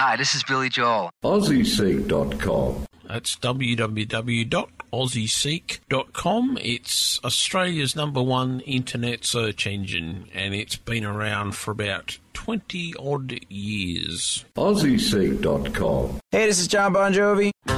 Hi, this is Billy Joel. AussieSeek.com. That's www.aussieseek.com. It's Australia's #1 internet search engine, and it's been around for about 20-odd years. AussieSeek.com. Hey, this is John Bon Jovi.